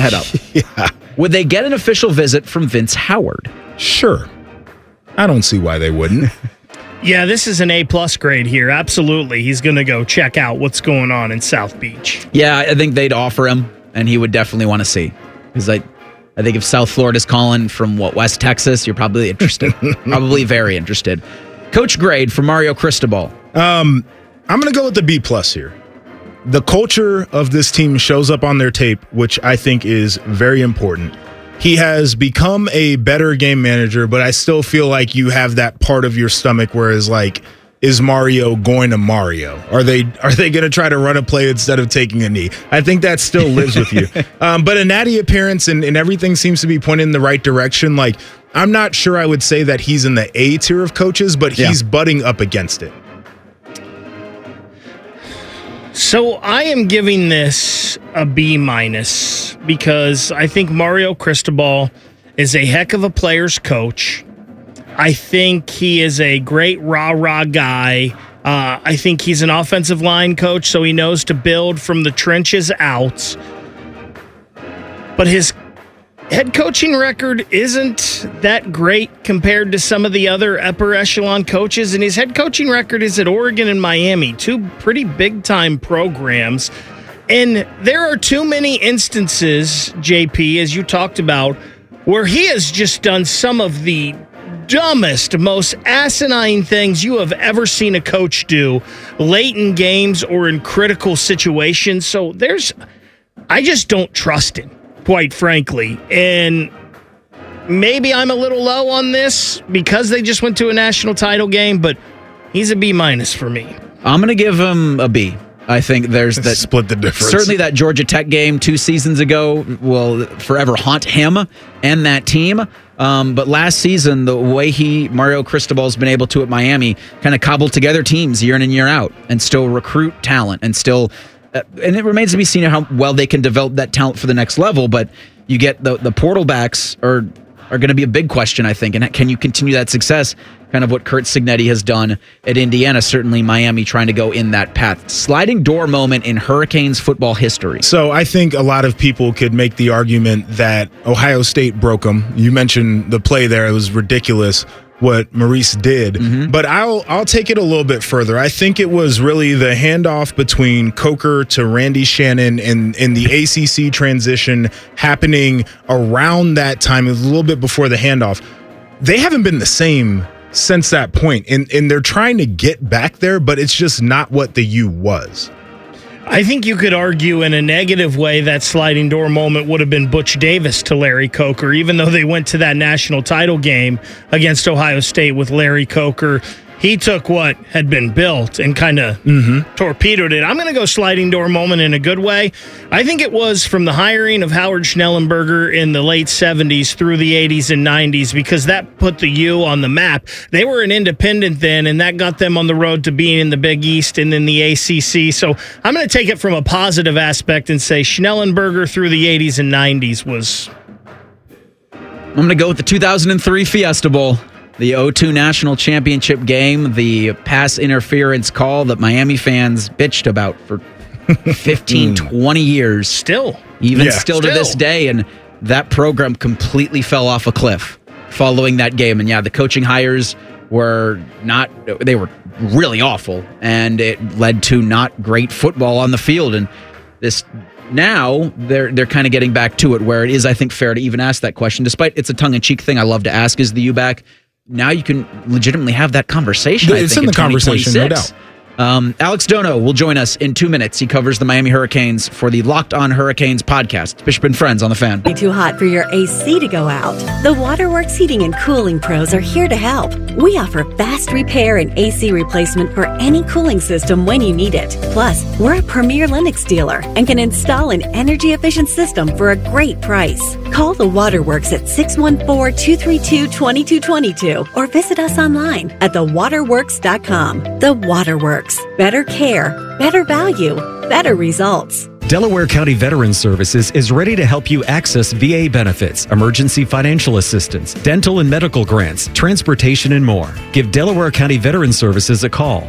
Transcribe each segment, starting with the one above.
head up. Yeah. Would they get an official visit from Vince Howard? Sure. I don't see why they wouldn't. Yeah, this is an A-plus grade here. Absolutely. He's going to go check out what's going on in South Beach. Yeah, I think they'd offer him, and he would definitely want to see. Because I think if South Florida's calling from, West Texas, you're probably interested. Probably very interested. Coach grade for Mario Cristobal. I'm going to go with the B+ here. The culture of this team shows up on their tape, which I think is very important. He has become a better game manager, but I still feel like you have that part of your stomach where it's like, is Mario going to Mario? Are they going to try to run a play instead of taking a knee? I think that still lives with you. But a natty appearance and everything seems to be pointing in the right direction. Like, I'm not sure I would say that he's in the A tier of coaches, but he's butting up against it. So I am giving this a B- because I think Mario Cristobal is a heck of a player's coach. I think he is a great rah-rah guy. I think he's an offensive line coach, so he knows to build from the trenches out. But his head coaching record isn't that great compared to some of the other upper echelon coaches, and his head coaching record is at Oregon and Miami, two pretty big-time programs. And there are too many instances, JP, as you talked about, where he has just done some of the dumbest, most asinine things you have ever seen a coach do late in games or in critical situations. So I just don't trust him, quite frankly. And maybe I'm a little low on this because they just went to a national title game, but he's a B- for me. I'm going to give him a B. I think there's that split the difference. Certainly that Georgia Tech game 2 seasons ago will forever haunt him and that team. But last season, the way Mario Cristobal's been able to at Miami kind of cobble together teams year in and year out and still recruit talent and still, and it remains to be seen how well they can develop that talent for the next level. But you get the portal backs are going to be a big question, I think. And can you continue that success? Kind of what Curt Cignetti has done at Indiana, certainly Miami trying to go in that path. Sliding door moment in Hurricanes football history. So I think a lot of people could make the argument that Ohio State broke them. You mentioned the play there. It was ridiculous what Maurice did. Mm-hmm. But I'll take it a little bit further. I think it was really the handoff between Coker to Randy Shannon and the ACC transition happening around that time. It was a little bit before the handoff. They haven't been the same since that point, and they're trying to get back there, but it's just not what the U was. I think you could argue in a negative way that sliding door moment would have been Butch Davis to Larry Coker, even though they went to that national title game against Ohio State with Larry Coker. He took what had been built and kind of torpedoed it. I'm going to go sliding door moment in a good way. I think it was from the hiring of Howard Schnellenberger in the late 70s through the 80s and 90s, because that put the U on the map. They were an independent then, and that got them on the road to being in the Big East and in the ACC. So I'm going to take it from a positive aspect and say Schnellenberger through the 80s and 90s was... I'm going to go with the 2003 Fiesta Bowl. The 0-2 national championship game, the pass interference call that Miami fans bitched about for 15, 20 years. Still to this day. And that program completely fell off a cliff following that game. And yeah, the coaching hires were really awful. And it led to not great football on the field. And this now they're kind of getting back to it, where it is, I think, fair to even ask that question. Despite it's a tongue-in-cheek thing I love to ask, is the U back? Now you can legitimately have that conversation. It's in the conversation, no doubt. Alex Dono will join us in 2 minutes. He covers the Miami Hurricanes for the Locked On Hurricanes podcast. Bishop and Friends on the Fan. Too hot for your AC to go out? The Waterworks Heating and Cooling Pros are here to help. We offer fast repair and AC replacement for any cooling system when you need it. Plus, we're a premier Lennox dealer and can install an energy-efficient system for a great price. Call the Waterworks at 614-232-2222 or visit us online at thewaterworks.com. The Waterworks. Better care, better value, better results. Delaware County Veterans Services is ready to help you access VA benefits, emergency financial assistance, dental and medical grants, transportation, and more. Give Delaware County Veterans Services a call,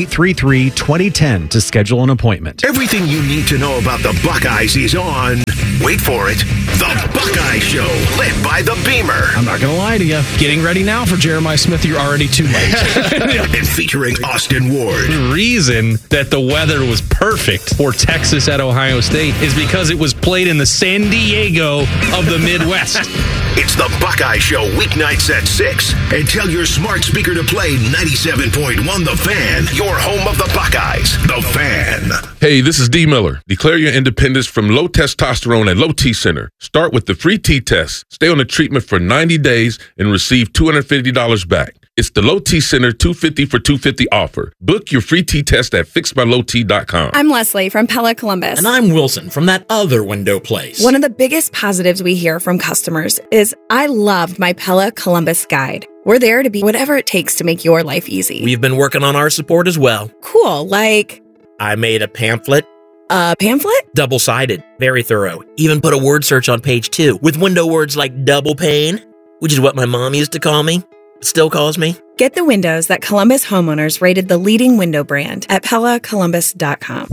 740-833-2010 to schedule an appointment. Everything you need to know about the Buckeyes is on Wait for it. The Buckeye Show, lit by the Beamer. I'm not going to lie to you. Getting ready now for Jeremiah Smith, you're already too late. And featuring Austin Ward. The reason that the weather was perfect for Texas at Ohio State is because it was played in the San Diego of the Midwest. It's the Buckeye Show, weeknights at 6. And tell your smart speaker to play 97.1 The Fan, your home of the Buckeyes. The Fan. Hey, this is D. Miller. Declare your independence from low testosterone at Low T Center. Start with the free T-test. Stay on the treatment for 90 days and receive $250 back. It's the Low T Center 250 for 250 offer. Book your free T-test at fixedbylowt.com. I'm Leslie from Pella Columbus. And I'm Wilson from that other window place. One of the biggest positives we hear from customers is, I loved my Pella Columbus guide. We're there to be whatever it takes to make your life easy. We've been working on our support as well. Cool, like... I made a pamphlet. A pamphlet? Double-sided. Very thorough. Even put a word search on page 2 with window words like double pane, which is what my mom used to call me. Still calls me. Get the windows that Columbus homeowners rated the leading window brand at PellaColumbus.com.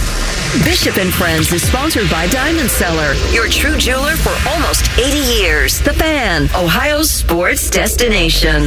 Bishop and Friends is sponsored by Diamond Seller, your true jeweler for almost 80 years. The Fan, Ohio's sports destination.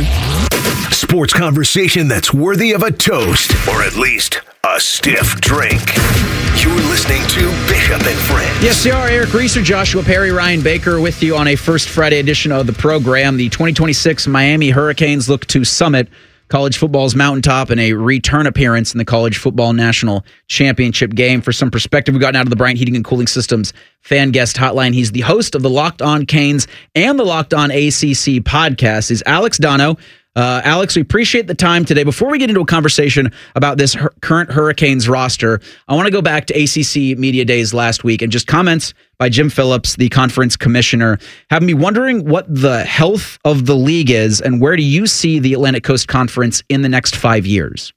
Sports conversation that's worthy of a toast, or at least a stiff drink. You're listening to Bishop and Friends. Yes, they are. Eric Reeser, Joshua Perry, Ryan Baker with you on a First Friday edition of the program. The 2026 Miami Hurricanes look to summit college football's mountaintop in a return appearance in the College Football National Championship game. For some perspective, we've gotten out of the Bryant Heating and Cooling Systems fan guest hotline. He's the host of the Locked On Canes and the Locked On ACC podcast. Is Alex Dono. Alex, we appreciate the time today. Before we get into a conversation about this current Hurricanes roster, I want to go back to ACC Media Days last week and just comments by Jim Phillips, the conference commissioner, have me wondering what the health of the league is and where do you see the Atlantic Coast Conference in the next 5 years?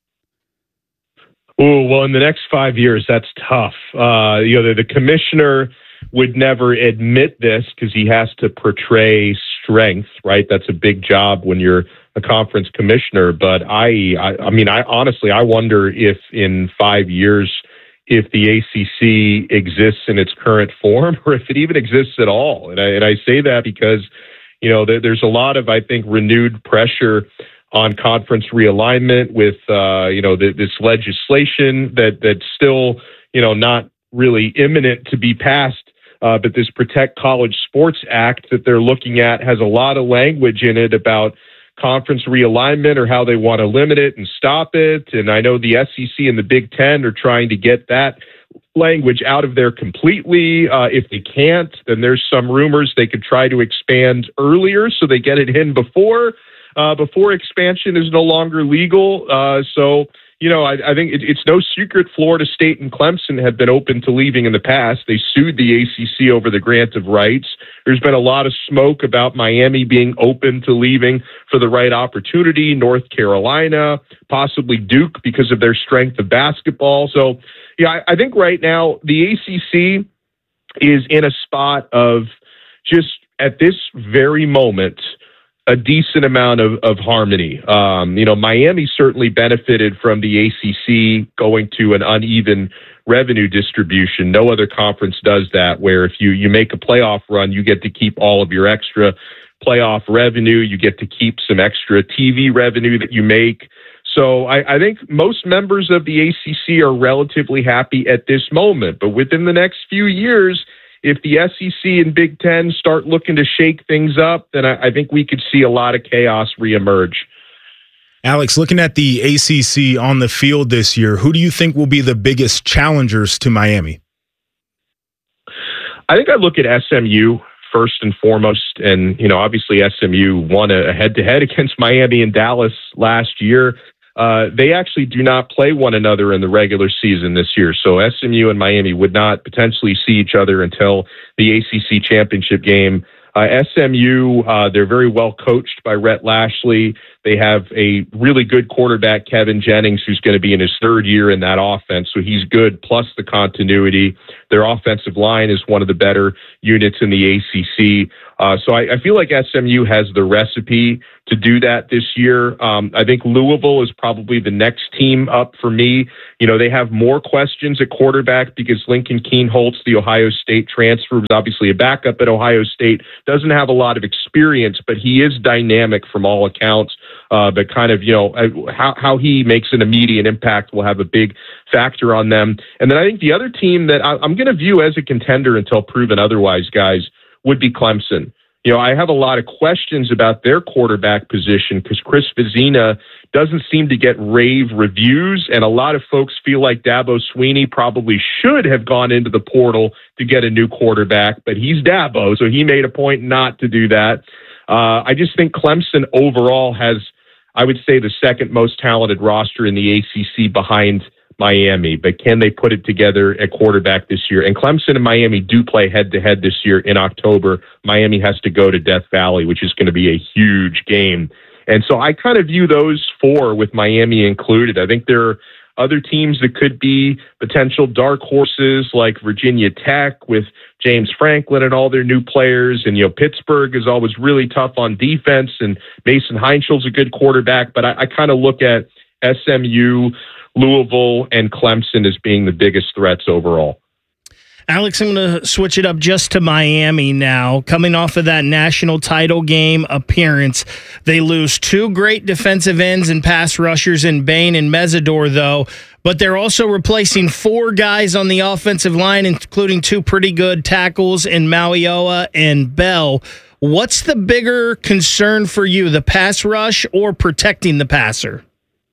Oh, well, in the next 5 years, that's tough. The commissioner would never admit this because he has to portray strength, right? That's a big job when you're a conference commissioner. But I honestly, I wonder if in 5 years, if the ACC exists in its current form or if it even exists at all. And I say that because, there's a lot of, I think, renewed pressure on conference realignment with, this legislation that's still, not really imminent to be passed. But this Protect College Sports Act that they're looking at has a lot of language in it about conference realignment or how they want to limit it and stop it. And I know the SEC and the Big Ten are trying to get that language out of there completely. If they can't, then there's some rumors they could try to expand earlier so they get it in before expansion is no longer legal. I think it's no secret Florida State and Clemson have been open to leaving in the past. They sued the ACC over the grant of rights. There's been a lot of smoke about Miami being open to leaving for the right opportunity, North Carolina, possibly Duke because of their strength of basketball. So, I think right now the ACC is in a spot of just at this very moment a decent amount of harmony. Miami certainly benefited from the ACC going to an uneven revenue distribution. No other conference does that, where if you make a playoff run, you get to keep all of your extra playoff revenue. You get to keep some extra TV revenue that you make. So I think most members of the ACC are relatively happy at this moment. But within the next few years, if the SEC and Big Ten start looking to shake things up, then I think we could see a lot of chaos reemerge. Alex, looking at the ACC on the field this year, who do you think will be the biggest challengers to Miami? I think I look at SMU first and foremost. And, obviously SMU won a head-to-head against Miami and Dallas last year. They actually do not play one another in the regular season this year. So SMU and Miami would not potentially see each other until the ACC championship game. SMU, they're very well coached by Rhett Lashley. They have a really good quarterback, Kevin Jennings, who's going to be in his third year in that offense, so he's good, plus the continuity. Their offensive line is one of the better units in the ACC. So I feel like SMU has the recipe to do that this year. I think Louisville is probably the next team up for me. You know, they have more questions at quarterback because Lincoln Kienholz, the Ohio State transfer, was obviously a backup at Ohio State, doesn't have a lot of experience, but he is dynamic from all accounts. But kind of, you know, how he makes an immediate impact will have a big factor on them. And then I think the other team that I'm going to view as a contender until proven otherwise, guys, would be Clemson. You know, I have a lot of questions about their quarterback position because Chris Vizina doesn't seem to get rave reviews, and a lot of folks feel like Dabo Swinney probably should have gone into the portal to get a new quarterback, but he's Dabo, so he made a point not to do that. I just think Clemson overall has, I would say, the second most talented roster in the ACC behind Miami, but can they put it together at quarterback this year? And Clemson and Miami do play head-to-head this year in October. Miami has to go to Death Valley, which is going to be a huge game. And so I kind of view those four with Miami included. I think there are other teams that could be potential dark horses like Virginia Tech with James Franklin and all their new players. And, you know, Pittsburgh is always really tough on defense, and Mason Heinschel's a good quarterback. But I kind of look at SMU, Louisville, and Clemson as being the biggest threats overall. Alex, I'm going to switch it up just to Miami now. Coming off of that national title game appearance, they lose two great defensive ends and pass rushers in Bain and Mesidor, though. But they're also replacing four guys on the offensive line, including two pretty good tackles in Mauioa and Bell. What's the bigger concern for you, the pass rush or protecting the passer?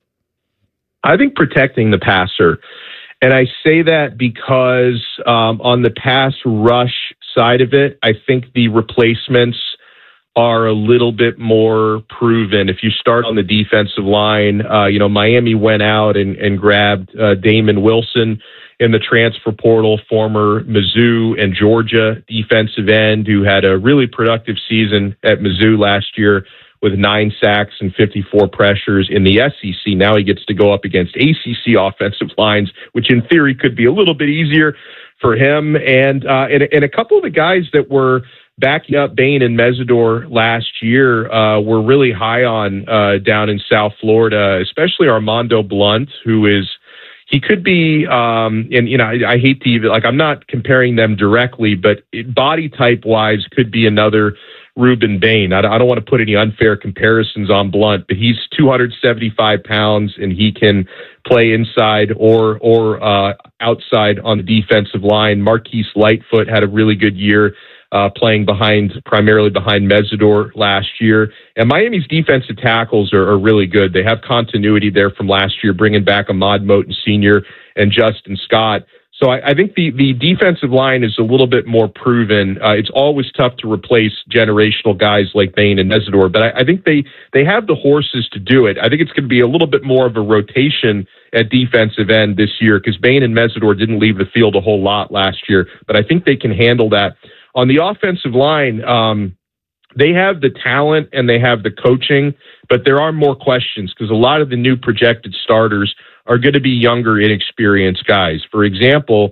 I think protecting the passer. And I say that because on the pass rush side of it, I think the replacements are a little bit more proven. If you start on the defensive line, you know, Miami went out and grabbed Damon Wilson in the transfer portal, former Mizzou and Georgia defensive end who had a really productive season at Mizzou last year with 9 sacks and 54 pressures in the SEC. Now he gets to go up against ACC offensive lines, which in theory could be a little bit easier for him. And a couple of the guys that were backing up Bain and Mesidor last year were really high on down in South Florida, especially Armando Blunt, who is, he could be, and, you know, I hate to even, like, I'm not comparing them directly, but body type wise could be another Ruben Bain. I don't want to put any unfair comparisons on Blunt, but he's 275 pounds and he can play inside or outside on the defensive line. Marquise Lightfoot had a really good year playing primarily behind Mesidor last year. And Miami's defensive tackles are really good. They have continuity there from last year, bringing back Ahmad Moten Sr. and Justin Scott. So I think the defensive line is a little bit more proven. It's always tough to replace generational guys like Bain and Mesidor, but I think they have the horses to do it. I think it's going to be a little bit more of a rotation at defensive end this year because Bain and Mesidor didn't leave the field a whole lot last year, but I think they can handle that. On the offensive line, they have the talent and they have the coaching, but there are more questions because a lot of the new projected starters are going to be younger, inexperienced guys. For example,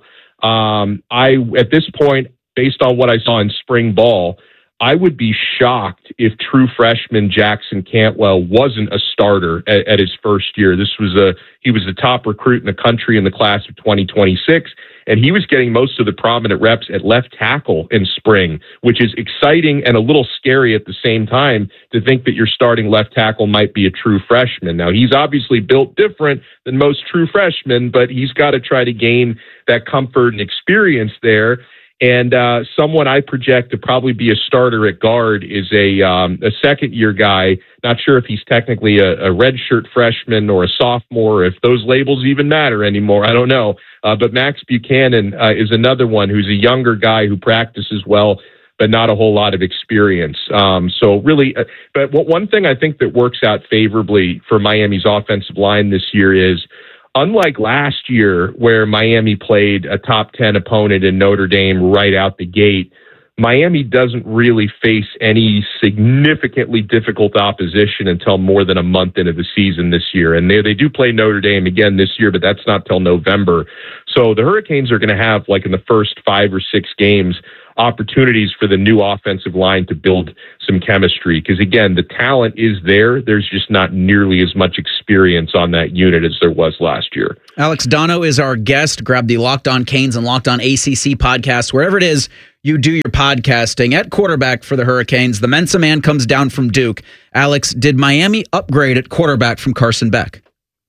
at this point, based on what I saw in spring ball, I would be shocked if true freshman Jackson Cantwell wasn't a starter at his first year. He was the top recruit in the country in the class of 2026, and he was getting most of the prominent reps at left tackle in spring, which is exciting and a little scary at the same time to think that your starting left tackle might be a true freshman. Now, he's obviously built different than most true freshmen, but he's got to try to gain that comfort and experience there. And someone I project to probably be a starter at guard is a second-year guy. Not sure if he's technically a redshirt freshman or a sophomore, or if those labels even matter anymore. I don't know. But Max Buchanan is another one who's a younger guy who practices well, but not a whole lot of experience. So really, but one thing I think that works out favorably for Miami's offensive line this year is, unlike last year where Miami played a top 10 opponent in Notre Dame right out the gate, Miami doesn't really face any significantly difficult opposition until more than a month into the season this year. And they do play Notre Dame again this year, but that's not till November. So the Hurricanes are going to have, like in the first 5 or 6 games, opportunities for the new offensive line to build some chemistry. Because again, the talent is there. There's just not nearly as much experience on that unit as there was last year. Alex Dono is our guest. Grab the Locked On Canes and Locked On ACC podcast, wherever it is you do your podcasting. At quarterback for the Hurricanes, the Mensa man comes down from Duke. Alex, did Miami upgrade at quarterback from Carson Beck?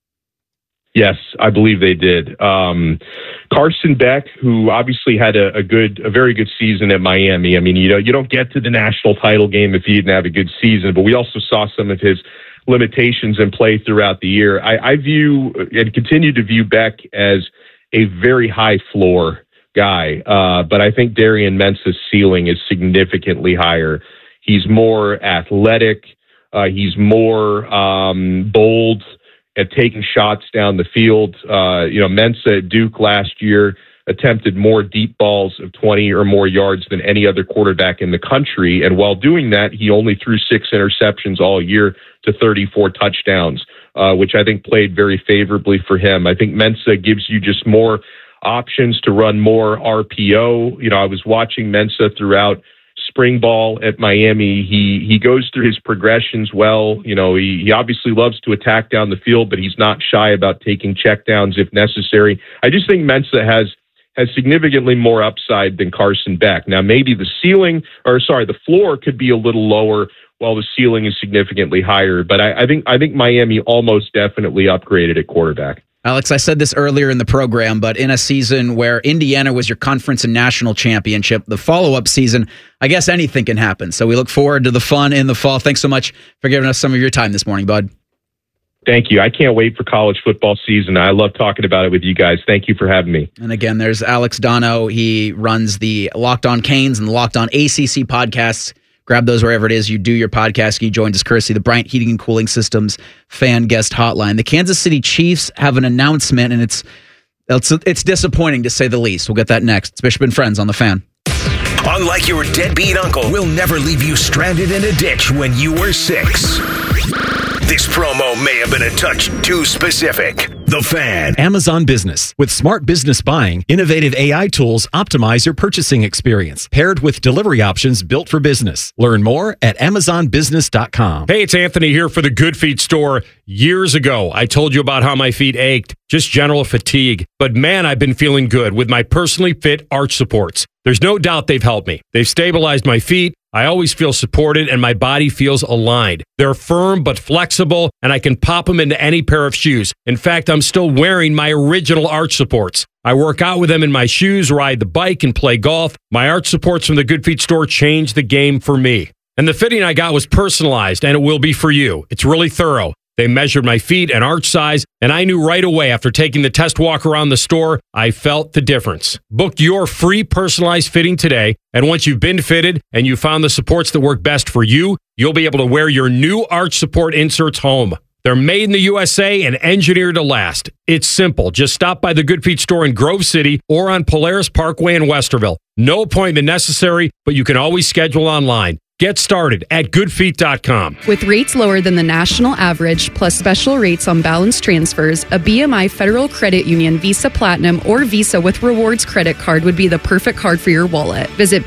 Yes, I believe they did. Carson Beck, who obviously had a very good season at Miami. I mean, you don't get to the national title game if he didn't have a good season, but we also saw some of his limitations in play throughout the year. I view and continue to view Beck as a very high floor guy, but I think Darian Mensa's ceiling is significantly higher. He's more athletic. He's more bold at taking shots down the field. Mensa at Duke last year attempted more deep balls of 20 or more yards than any other quarterback in the country. And while doing that, he only threw 6 interceptions all year to 34 touchdowns, which I think played very favorably for him. I think Mensa gives you just more options to run more RPO. I was watching Mensa throughout spring ball at Miami. He goes through his progressions well. He obviously loves to attack down the field, but he's not shy about taking checkdowns if necessary. I just think Mensa has significantly more upside than Carson Beck. Now, maybe the floor could be a little lower while the ceiling is significantly higher. But I think Miami almost definitely upgraded at quarterback. Alex, I said this earlier in the program, but in a season where Indiana was your conference and national championship, the follow-up season, I guess anything can happen. So we look forward to the fun in the fall. Thanks so much for giving us some of your time this morning, bud. Thank you. I can't wait for college football season. I love talking about it with you guys. Thank you for having me. And again, there's Alex Dono. He runs the Locked On Canes and the Locked On ACC podcasts. Grab those wherever it is you do your podcast. He joined us courtesy the Bryant Heating and Cooling Systems fan guest hotline. The Kansas City Chiefs have an announcement, and it's disappointing to say the least. We'll get that next. It's Bishop and Friends on The Fan. Unlike your deadbeat uncle, we'll never leave you stranded in a ditch when you were 6. This promo may have been a touch too specific. The Fan. Amazon Business. With smart business buying, innovative AI tools optimize your purchasing experience, paired with delivery options built for business. Learn more at amazonbusiness.com. Hey, it's Anthony here for the Good Feet store. Years ago, I told you about how my feet ached, just general fatigue. But man, I've been feeling good with my personally fit arch supports. There's no doubt they've helped me. They've stabilized my feet. I always feel supported and my body feels aligned. They're firm but flexible, and I can pop them into any pair of shoes. In fact, I'm still wearing my original arch supports. I work out with them in my shoes, ride the bike, and play golf. My arch supports from the Good Feet store changed the game for me. And the fitting I got was personalized, and it will be for you. It's really thorough. They measured my feet and arch size, and I knew right away after taking the test walk around the store, I felt the difference. Book your free personalized fitting today, and once you've been fitted and you found the supports that work best for you, you'll be able to wear your new arch support inserts home. They're made in the USA and engineered to last. It's simple. Just stop by the Good Feet store in Grove City or on Polaris Parkway in Westerville. No appointment necessary, but you can always schedule online. Get started at goodfeet.com. With rates lower than the national average, plus special rates on balance transfers, a BMI Federal Credit Union Visa Platinum or Visa with Rewards credit card would be the perfect card for your wallet. Visit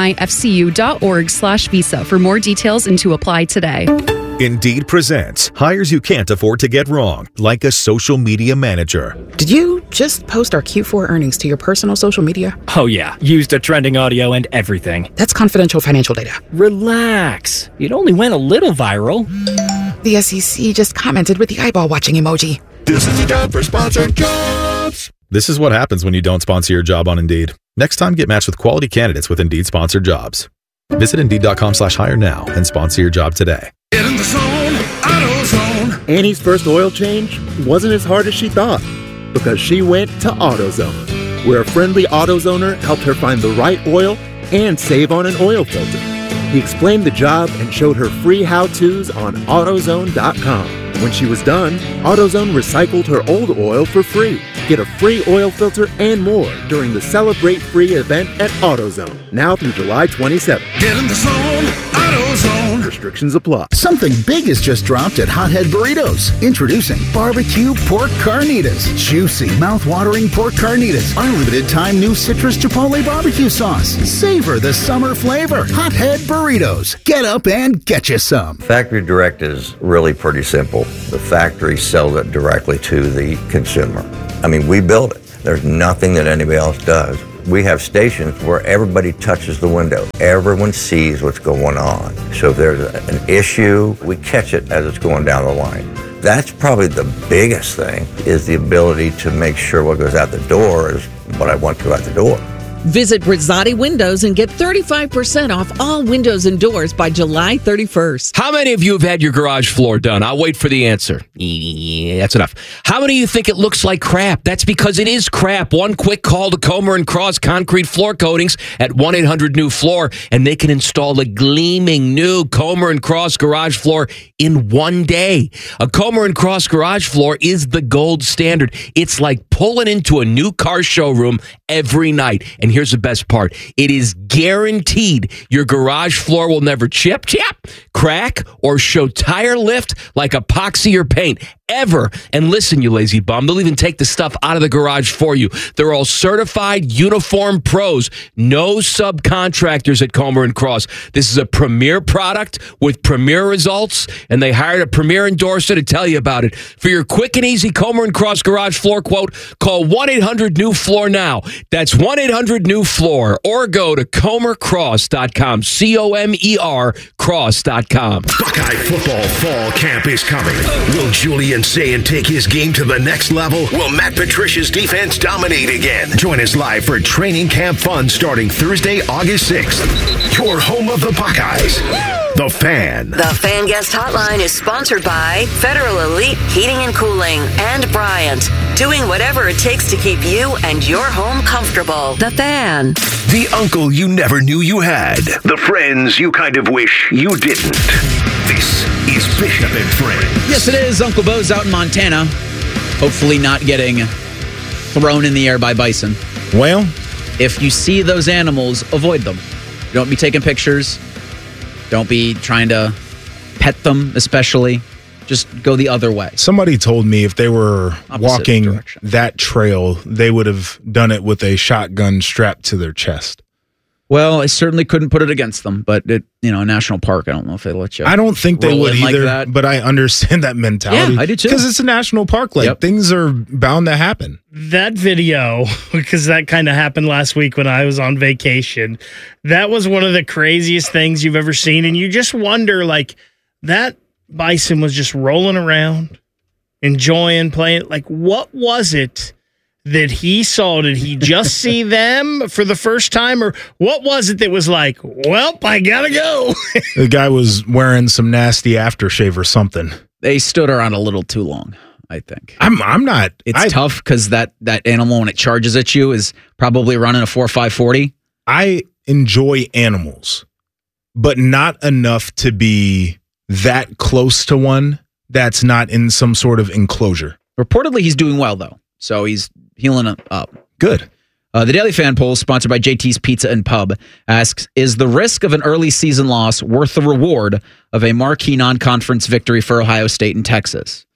bmifcu.org/visa for more details and to apply today. Indeed presents hires you can't afford to get wrong, like a social media manager. Did you just post our Q4 earnings to your personal social media? Oh yeah, used a trending audio and everything. That's confidential financial data. Relax. It only went a little viral. The SEC just commented with the eyeball watching emoji. This is the job for sponsored jobs. This is what happens when you don't sponsor your job on Indeed. Next time, get matched with quality candidates with Indeed sponsored jobs. Visit Indeed.com/hire now and sponsor your job today. Get in the zone, AutoZone. Annie's first oil change wasn't as hard as she thought because she went to AutoZone, where a friendly AutoZoner helped her find the right oil and save on an oil filter. He explained the job and showed her free how-tos on AutoZone.com. When she was done, AutoZone recycled her old oil for free Get a free oil filter and more during the Celebrate Free event at AutoZone, now through July 27th. Get in the zone, AutoZone. Restrictions apply. Something big has just dropped at Hothead Burritos. Introducing barbecue pork carnitas. Juicy, mouth-watering pork carnitas. Our limited-time new citrus chipotle barbecue sauce. Savor the summer flavor. Hothead Burritos. Get up and get you some. Factory Direct is really pretty simple. The factory sells it directly to the consumer. I mean, we build it. There's nothing that anybody else does. We have stations where everybody touches the window. Everyone sees what's going on. So if there's an issue, we catch it as it's going down the line. That's probably the biggest thing, is the ability to make sure what goes out the door is what I want to go out the door. Visit Brazotti Windows and get 35% off all windows and doors by July 31st. How many of you have had your garage floor done? I'll wait for the answer. That's enough. How many of you think it looks like crap? That's because it is crap. One quick call to Comer & Cross Concrete Floor Coatings at 1-800-NEW-FLOOR, and they can install a gleaming new Comer & Cross garage floor in one day. A Comer & Cross garage floor is the gold standard. It's like pulling into a new car showroom every night. And here's the best part. It is guaranteed your garage floor will never chip, crack, or show tire lift like epoxy or paint. Ever. And listen, you lazy bum, they'll even take the stuff out of the garage for you. They're all certified uniform pros. No subcontractors at Comer & Cross. This is a premier product with premier results, and they hired a premier endorser to tell you about it. For your quick and easy Comer & Cross garage floor quote, call 1-800-NEW-FLOOR now. That's 1-800-NEW-FLOOR, or go to comercross.com. COMER cross.com. Buckeye football fall camp is coming. Will Julian Sayin take his game to the next level? Will Matt Patricia's defense dominate again? Join us live for training camp fun starting Thursday, August 6th. Your home of the Buckeyes. The Fan. The Fan Guest Hotline is sponsored by Federal Elite Heating and Cooling and Bryant, doing whatever it takes to keep you and your home comfortable. The Fan. The uncle you never knew you had. The friends you kind of wish you didn't. This is Bishop and Friends. Yes, it is. Uncle Bo's out in Montana. Hopefully not getting thrown in the air by bison. Well, if you see those animals, avoid them. Don't be taking pictures. Don't be trying to pet them, especially. Just go the other way. Somebody told me if they were walking that trail, they would have done it with a shotgun strapped to their chest. Well, I certainly couldn't put it against them, but a national park, I don't know if they let you. I don't think they would either, like but I understand that mentality. Yeah, I do too. Because it's a national park. Things are bound to happen. That video, because that kind of happened last week when I was on vacation, that was one of the craziest things you've ever seen. And you just wonder, that bison was just rolling around, enjoying, playing. What was it that he saw? Did he just see them for the first time? Or what was it that was like, well, I gotta go? The guy was wearing some nasty aftershave or something. They stood around a little too long, I think. I'm not. It's tough because that animal, when it charges at you, is probably running a 4.540. I enjoy animals, but not enough to be that close to one that's not in some sort of enclosure. Reportedly, he's doing well, though. So he's healing up. Good. The Daily Fan poll, sponsored by JT's Pizza and Pub, asks, is the risk of an early season loss worth the reward of a marquee non-conference victory for Ohio State and Texas?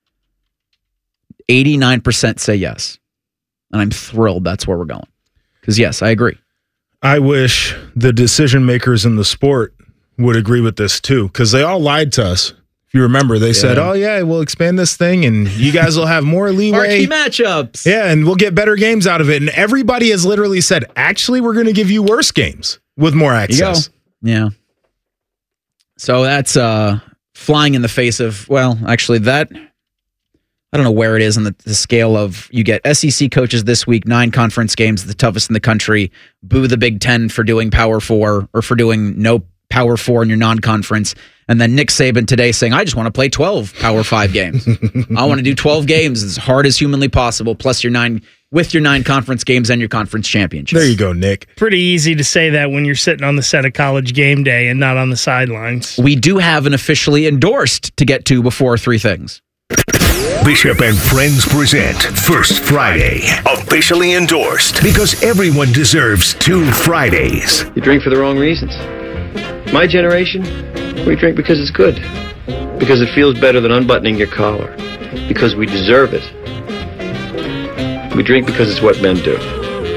89% say yes. And I'm thrilled that's where we're going. Because, yes, I agree. I wish the decision makers in the sport would agree with this, too, because they all lied to us. If you remember, they said, oh, yeah, we'll expand this thing, and you guys will have more leeway. Marquee matchups. Yeah, and we'll get better games out of it. And everybody has literally said, actually, we're going to give you worse games with more access. Yeah. So that's flying in the face of, well, actually, that, I don't know where it is on the scale of, you get SEC coaches this week, 9 conference games, the toughest in the country, boo the Big Ten for doing Power 4 or for doing no Power 4 in your non-conference. And then Nick Saban today saying, I just want to play 12 Power 5 games. I want to do 12 games as hard as humanly possible, plus your 9 conference games and your conference championships. There you go, Nick. Pretty easy to say that when you're sitting on the set of College Game Day and not on the sidelines. We do have an officially endorsed to get to before 3 things. Bishop and Friends present First Friday, officially endorsed because everyone deserves 2 Fridays. You drink for the wrong reasons. My generation, we drink because it's good, because it feels better than unbuttoning your collar, because we deserve it. We drink because it's what men do.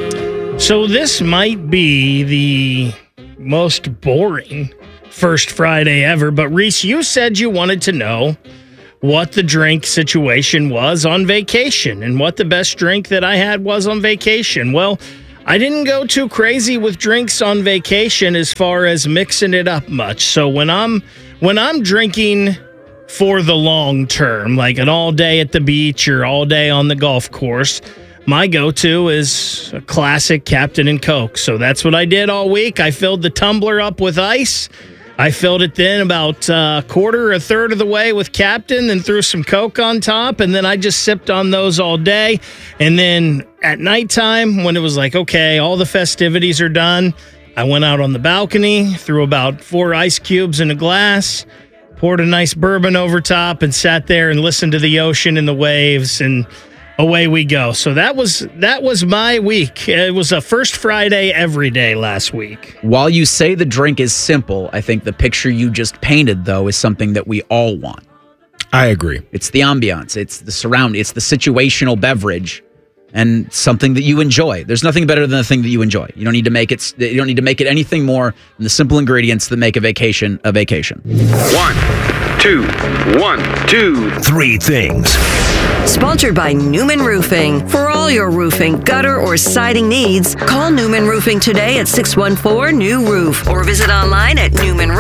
So this might be the most boring First Friday ever, but Reese, you said you wanted to know what the drink situation was on vacation and what the best drink that I had was on vacation. Well, I didn't go too crazy with drinks on vacation as far as mixing it up much. So when I'm drinking for the long term, like an all day at the beach or all day on the golf course, my go-to is a classic Captain and Coke. So that's what I did all week. I filled the tumbler up with ice. I filled it then about a third of the way with Captain, then threw some Coke on top, and then I just sipped on those all day. And then at nighttime, when it was like, okay, all the festivities are done, I went out on the balcony, threw about 4 ice cubes in a glass, poured a nice bourbon over top, and sat there and listened to the ocean and the waves, and away we go. So that was my week. It was a First Friday every day last week. While you say the drink is simple, I think the picture you just painted, though, is something that we all want. I agree. It's the ambiance. It's the surrounding. It's the situational beverage, and something that you enjoy. There's nothing better than the thing that you enjoy. You don't need to make it. You don't need to make it anything more than the simple ingredients that make a vacation a vacation. 1, 2, 1, 2, 3 things. Sponsored by Newman Roofing. For all your roofing, gutter, or siding needs, call Newman Roofing today at 614-NEW-ROOF or visit online at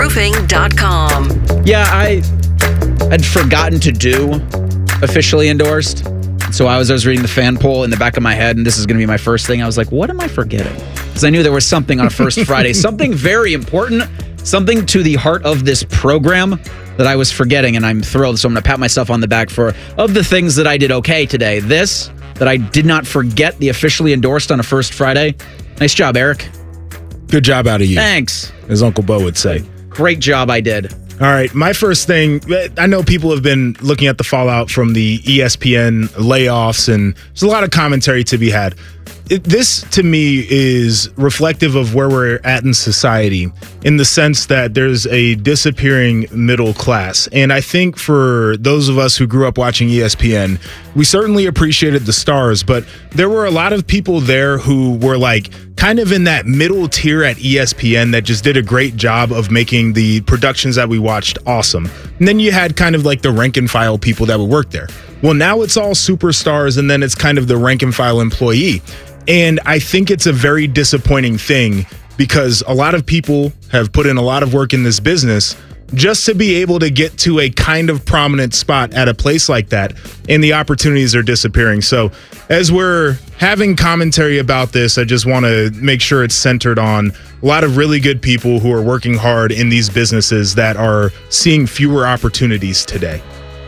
newmanroofing.com. Yeah, I had forgotten to do officially endorsed. So I was reading the fan poll in the back of my head, and this is going to be my first thing. I was like, what am I forgetting? Because I knew there was something on a First Friday, something very important, something to the heart of this program that I was forgetting, and I'm thrilled. So I'm going to pat myself on the back for, of the things that I did okay today. This, that I did not forget the officially endorsed on a First Friday. Nice job, Eric. Good job out of you. Thanks. As Uncle Bo would say. Great job I did. All right, my first thing, I know people have been looking at the fallout from the ESPN layoffs, and there's a lot of commentary to be had. This, to me, is reflective of where we're at in society in the sense that there's a disappearing middle class. And I think for those of us who grew up watching ESPN, we certainly appreciated the stars, but there were a lot of people there who were like kind of in that middle tier at ESPN that just did a great job of making the productions that we watched awesome. And then you had kind of like the rank and file people that would work there. Well, now it's all superstars, and then it's kind of the rank and file employee. And I think it's a very disappointing thing because a lot of people have put in a lot of work in this business just to be able to get to a kind of prominent spot at a place like that, and the opportunities are disappearing. So as we're having commentary about this, I just want to make sure it's centered on a lot of really good people who are working hard in these businesses that are seeing fewer opportunities today.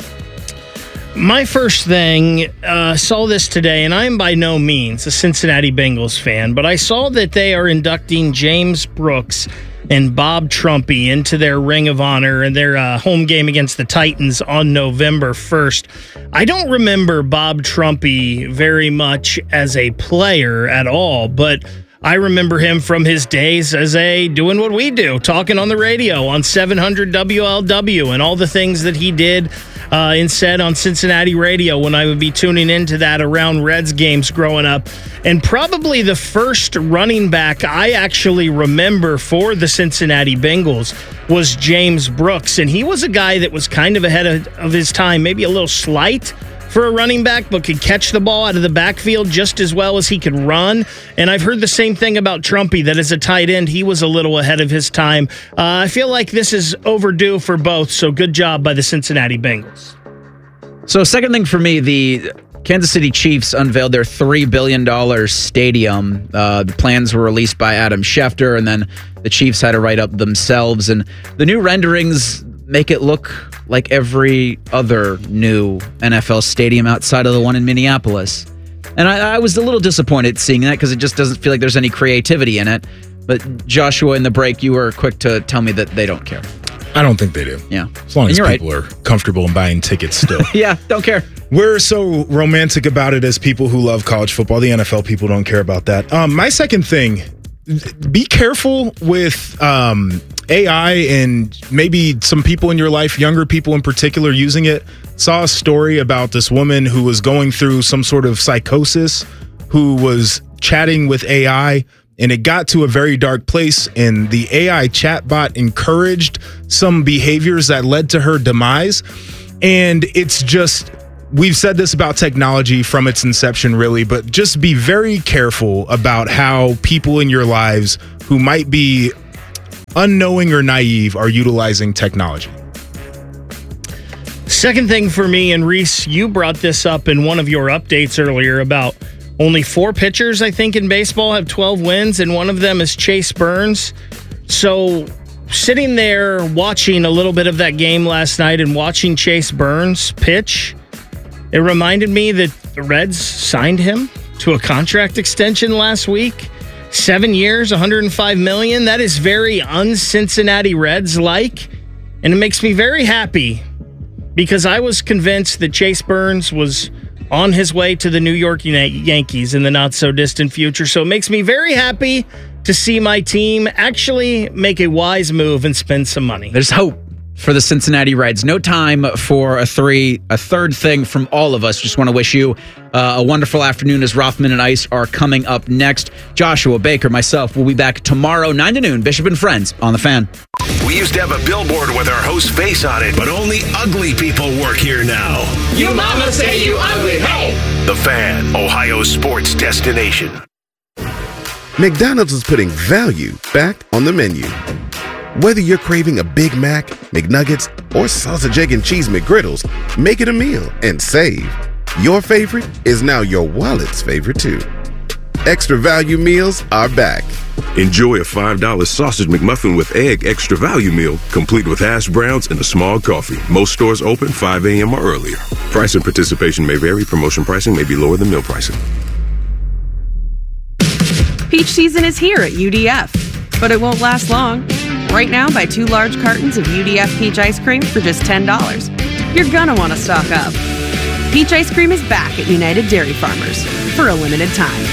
My first thing, saw this today, and I am by no means a Cincinnati Bengals fan, but I saw that they are inducting James Brooks and Bob Trumpy into their Ring of Honor and their home game against the Titans on November 1st. I don't remember Bob Trumpy very much as a player at all, but I remember him from his days as doing what we do, talking on the radio on 700 WLW and all the things that he did and said on Cincinnati radio when I would be tuning into that around Reds games growing up. And probably the first running back I actually remember for the Cincinnati Bengals was James Brooks. And he was a guy that was kind of ahead of his time, maybe a little slight for a running back, but could catch the ball out of the backfield just as well as he could run. And I've heard the same thing about Trumpy, that as a tight end, he was a little ahead of his time. I feel like this is overdue for both, so good job by the Cincinnati Bengals. So second thing for me, the Kansas City Chiefs unveiled their $3 billion stadium. The plans were released by Adam Schefter, and then the Chiefs had to write up themselves. And the new renderings make it look like every other new NFL stadium outside of the one in Minneapolis. And I was a little disappointed seeing that because it just doesn't feel like there's any creativity in it. But Joshua, in the break, you were quick to tell me that they don't care. I don't think they do. Yeah. As long as you're people are comfortable in buying tickets still. Yeah, don't care. We're so romantic about it as people who love college football. The NFL people don't care about that. My second thing, be careful with AI and maybe some people in your life, younger people in particular, using it. Saw a story about this woman who was going through some sort of psychosis, who was chatting with AI, and it got to a very dark place, and the AI chatbot encouraged some behaviors that led to her demise. And it's just, we've said this about technology from its inception, really, but just be very careful about how people in your lives who might be unknowing or naive are utilizing technology. Second thing for me, and Reese, you brought this up in one of your updates earlier about only 4 pitchers, I think, in baseball have 12 wins, and one of them is Chase Burns. So sitting there watching a little bit of that game last night and watching Chase Burns pitch, it reminded me that the Reds signed him to a contract extension last week. 7 years, $105 million. That is very un-Cincinnati Reds-like, and it makes me very happy because I was convinced that Chase Burns was on his way to the New York Yankees in the not-so-distant future. So it makes me very happy to see my team actually make a wise move and spend some money. There's hope for the Cincinnati Reds. No time for a third thing from all of us. Just want to wish you a wonderful afternoon as Rothman and Ice are coming up next. Joshua, Baker, myself will be back tomorrow, 9 to noon, Bishop and Friends on The Fan. We used to have a billboard with our host's face on it, but only ugly people work here now. You mama say you ugly, hey! The Fan, Ohio's sports destination. McDonald's is putting value back on the menu. Whether you're craving a Big Mac, McNuggets, or sausage, egg, and cheese McGriddles, make it a meal and save. Your favorite is now your wallet's favorite too. Extra value meals are back. Enjoy a $5 sausage McMuffin with egg extra value meal, complete with hash browns and a small coffee. Most stores open 5 a.m. or earlier. Price and participation may vary. Promotion pricing may be lower than meal pricing. Peach season is here at UDF, but it won't last long. Right now, buy 2 large cartons of UDF peach ice cream for just $10. You're gonna want to stock up. Peach ice cream is back at United Dairy Farmers for a limited time.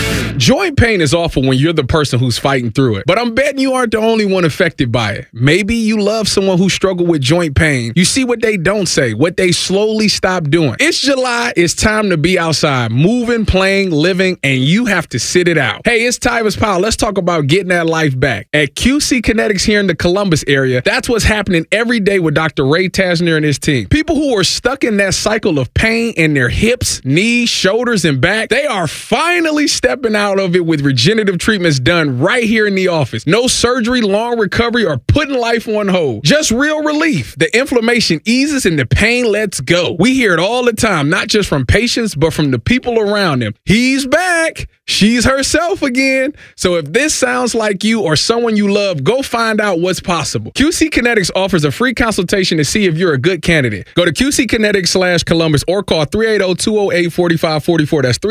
Joint pain is awful when you're the person who's fighting through it. But I'm betting you aren't the only one affected by it. Maybe you love someone who struggled with joint pain. You see what they don't say, what they slowly stop doing. It's July. It's time to be outside, moving, playing, living, and you have to sit it out. Hey, it's Tyvus Powell. Let's talk about getting that life back. At QC Kinetics here in the Columbus area, that's what's happening every day with Dr. Ray Tasner and his team. People who are stuck in that cycle of pain in their hips, knees, shoulders, and back, they are finally stepping out of it with regenerative treatments done right here in the office. No surgery, long recovery, or putting life on hold. Just real relief. The inflammation eases and the pain lets go. We hear it all the time, not just from patients, but from the people around them. He's back. She's herself again. So if this sounds like you or someone you love, go find out what's possible. QC Kinetics offers a free consultation to see if you're a good candidate. Go to QCkinetics/Columbus or call 380-208-4544. That's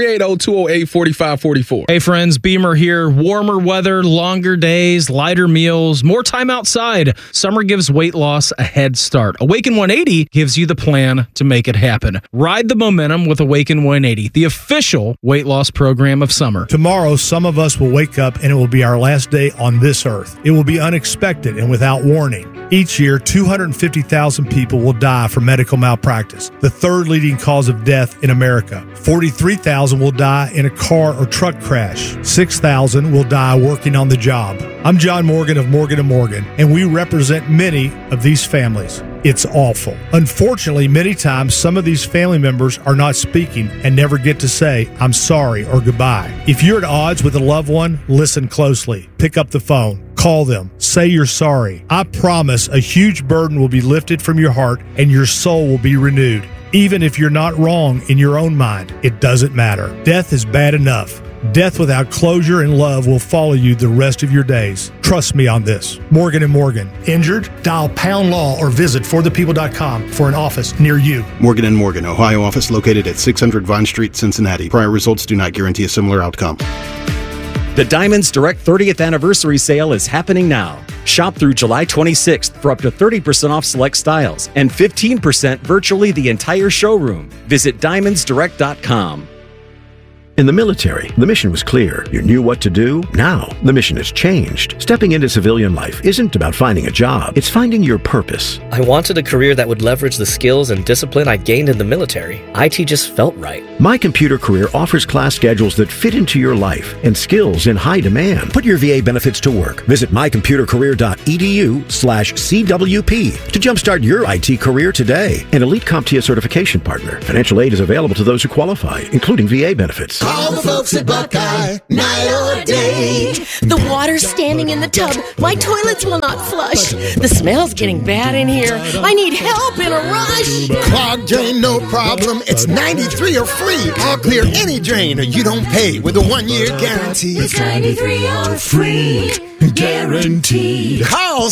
380-208-4544. Hey friends, Beamer here. Warmer weather, longer days, lighter meals, more time outside. Summer gives weight loss a head start. Awaken 180 gives you the plan to make it happen. Ride the momentum with Awaken 180, the official weight loss program of summer. Tomorrow, some of us will wake up and it will be our last day on this earth. It will be unexpected and without warning. Each year, 250,000 people will die from medical malpractice, the third leading cause of death in America. 43,000 will die in a car or truck crash. 6,000 will die working on the job. I'm John Morgan of Morgan & Morgan, and we represent many of these families. It's awful. Unfortunately, many times some of these family members are not speaking and never get to say, I'm sorry or goodbye. If you're at odds with a loved one, listen closely. Pick up the phone. Call them. Say you're sorry. I promise a huge burden will be lifted from your heart and your soul will be renewed. Even if you're not wrong in your own mind, it doesn't matter. Death is bad enough. Death without closure and love will follow you the rest of your days. Trust me on this. Morgan & Morgan. Injured? Dial Pound Law or visit forthepeople.com for an office near you. Morgan & Morgan, Ohio office located at 600 Vine Street, Cincinnati. Prior results do not guarantee a similar outcome. The Diamonds Direct 30th Anniversary Sale is happening now. Shop through July 26th for up to 30% off select styles and 15% virtually the entire showroom. Visit diamondsdirect.com. In the military, the mission was clear. You knew what to do. Now, the mission has changed. Stepping into civilian life isn't about finding a job. It's finding your purpose. I wanted a career that would leverage the skills and discipline I gained in the military. IT just felt right. My Computer Career offers class schedules that fit into your life and skills in high demand. Put your VA benefits to work. Visit mycomputercareer.edu/CWP to jumpstart your IT career today. An elite CompTIA certification partner. Financial aid is available to those who qualify, including VA benefits. Call the folks at Buckeye, night or day. The water's standing in the tub. My toilets will not flush. The smell's getting bad in here. I need help in a rush. Clogged drain, no problem. It's 93 or free. I'll clear any drain or you don't pay with a 1-year guarantee. It's 93 or free. Guaranteed. Call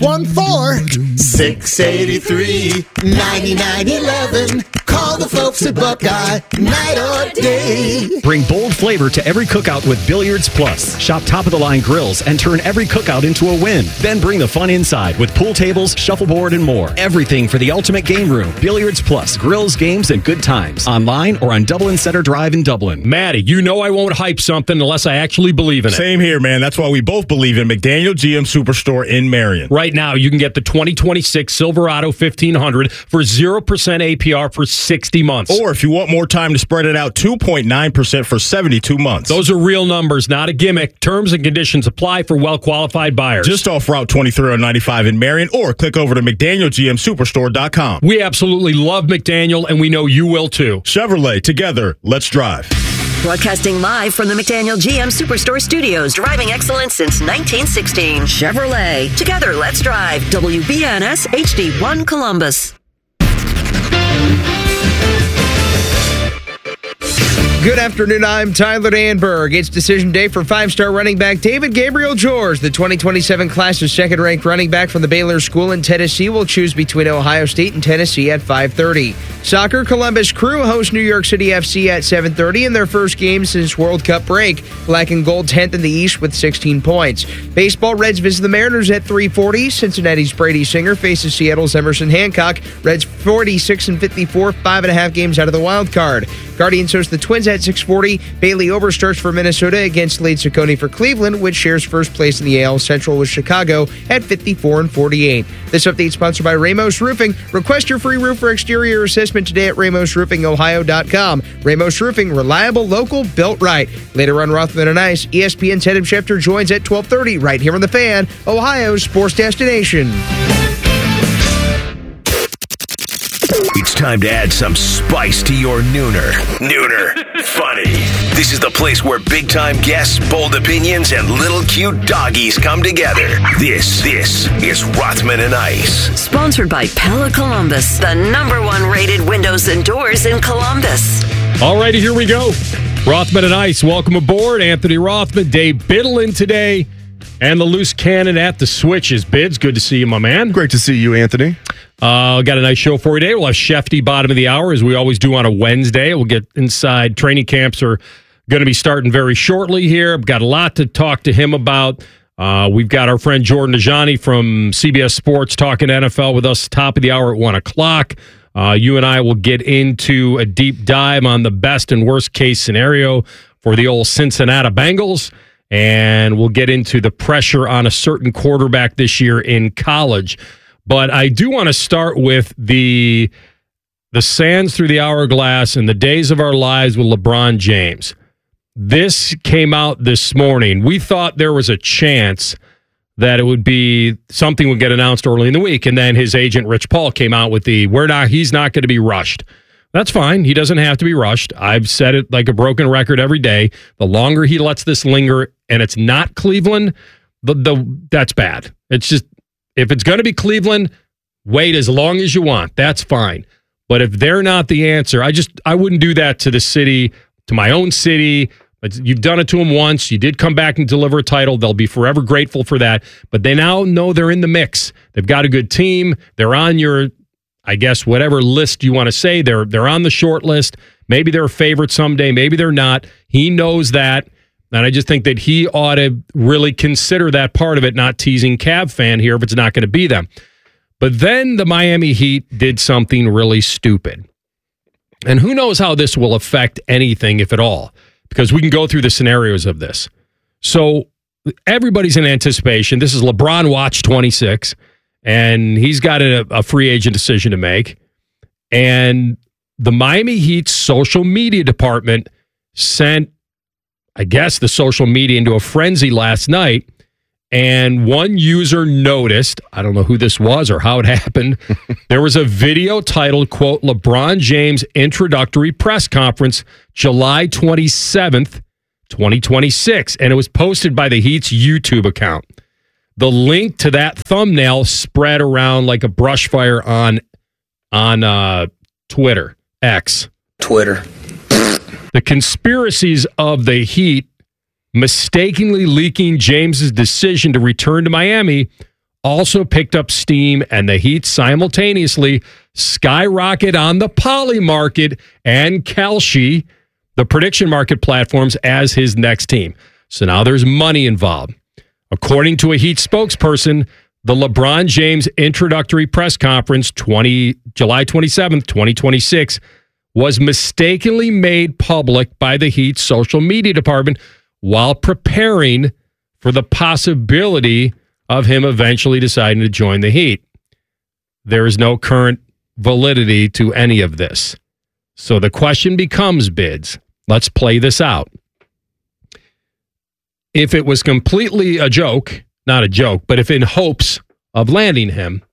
614-683-9911. Call the folks at Buckeye, night or day. Bring bold flavor to every cookout with Billiards Plus. Shop top-of-the-line grills and turn every cookout into a win. Then bring the fun inside with pool tables, shuffleboard, and more. Everything for the ultimate game room. Billiards Plus. Grills, games, and good times. Online or on Dublin Center Drive in Dublin. Maddie, you know I won't hype something unless I actually believe in it. Same here, man. That's why we both believe in McDaniel GM Superstore in Marion. Right now, you can get the 2026 Silverado 1500 for 0% APR for 60 months. Or if you want more time to spread it out, 2.9% for 72 months. Those are real numbers, not a gimmick. Terms and conditions apply for well-qualified buyers. Just off Route 23 on 95 in Marion, or click over to McDanielGMSuperstore.com. We absolutely love McDaniel, and we know you will too. Chevrolet, together, let's drive. Broadcasting live from the McDaniel GM Superstore Studios, driving excellence since 1916. Chevrolet. Together, let's drive. WBNS HD1 Columbus. Good afternoon, I'm Tyler Danberg. It's decision day for 5-star running back David Gabriel George. The 2027 class of second-ranked running back from the Baylor School in Tennessee will choose between Ohio State and Tennessee at 5:30. Soccer, Columbus Crew host New York City FC at 7:30 in their first game since World Cup break. Black and gold 10th in the East with 16 points. Baseball, Reds visit the Mariners at 3:40. Cincinnati's Brady Singer faces Seattle's Emerson Hancock. Reds 46-54, 5.5 games out of the wild card. Guardians host the Twins at 6:40. Bailey Ober starts for Minnesota against Lade Ciccone for Cleveland, which shares first place in the AL Central with Chicago at 54-48. This update sponsored by Ramos Roofing. Request your free roof or exterior assessment today at RamosRoofingOhio.com. Ramos Roofing, reliable, local, built right. Later on Rothman and Ice, ESPN's Adam Schefter joins at 12:30 right here on The Fan, Ohio's sports destination. It's time to add some spice to your nooner. Nooner Funny. This is the place where big-time guests, bold opinions, and little cute doggies come together. This is Rothman and Ice. Sponsored by Pella Columbus, the #1 rated windows and doors in Columbus. All righty, here we go. Rothman and Ice, welcome aboard. Anthony Rothman, Dave Biddle in today, and the loose cannon at the switches. Bids, good to see you, my man. Great to see you, Anthony. Got a nice show for you today. We'll have Shefty bottom of the hour, as we always do on a Wednesday. We'll get inside. Training camps are going to be starting very shortly here. We've got a lot to talk to him about. We've got our friend Jordan Najani from CBS Sports talking NFL with us top of the hour at 1 o'clock. You and I will get into a deep dive on the best and worst case scenario for the old Cincinnati Bengals. And we'll get into the pressure on a certain quarterback this year in college. But I do want to start with the sands through the hourglass and the days of our lives with LeBron James. This came out this morning. We thought there was a chance that it would be something would get announced early in the week. And then his agent, Rich Paul, came out with he's not going to be rushed. That's fine. He doesn't have to be rushed. I've said it like a broken record every day. The longer he lets this linger and it's not Cleveland, that's bad. It's just, if it's going to be Cleveland, wait as long as you want. That's fine. But if they're not the answer, I wouldn't do that to the city, to my own city. You've done it to them once. You did come back and deliver a title. They'll be forever grateful for that. But they now know they're in the mix. They've got a good team. They're on your, I guess, whatever list you want to say. They're on the short list. Maybe they're a favorite someday. Maybe they're not. He knows that. And I just think that he ought to really consider that part of it, not teasing Cav fan here if it's not going to be them. But then the Miami Heat did something really stupid. And who knows how this will affect anything, if at all, because we can go through the scenarios of this. So everybody's in anticipation. This is LeBron Watch 26, and he's got a free agent decision to make. And the Miami Heat social media department sent, I guess, the social media into a frenzy last night. And one user noticed, I don't know who this was or how it happened, there was a video titled, quote, LeBron James Introductory Press Conference, July 27th, 2026. And it was posted by the Heat's YouTube account. The link to that thumbnail spread around like a brush fire on Twitter, X. Twitter. The conspiracies of the Heat mistakenly leaking James's decision to return to Miami also picked up steam, and the Heat simultaneously skyrocket on the Poly Market and Kalshi, the prediction market platforms, as his next team. So now there's money involved. According to a Heat spokesperson, the LeBron James introductory press conference, July 27th, 2026, was mistakenly made public by the Heat's social media department while preparing for the possibility of him eventually deciding to join the Heat. There is no current validity to any of this. So the question becomes, Bids, let's play this out. If it was completely a joke, not a joke, but if in hopes of landing him,